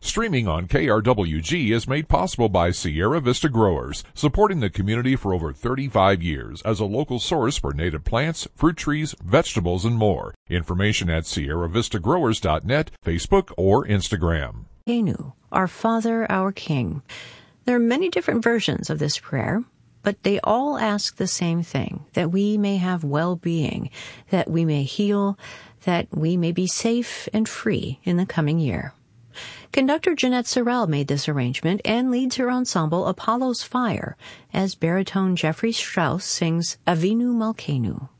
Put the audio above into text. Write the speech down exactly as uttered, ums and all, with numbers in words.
Streaming on K R W G is made possible by Sierra Vista Growers, supporting the community for over thirty-five years as a local source for native plants, fruit trees, vegetables, and more. Information at sierra vista growers dot net, Facebook, or Instagram. Enu, our Father, our King. There are many different versions of this prayer, but they all ask the same thing, that we may have well-being, that we may heal, that we may be safe and free in the coming year. Conductor Jeanette Sorrell made this arrangement and leads her ensemble Apollo's Fire as baritone Jeffrey Strauss sings Avinu Malkeinu.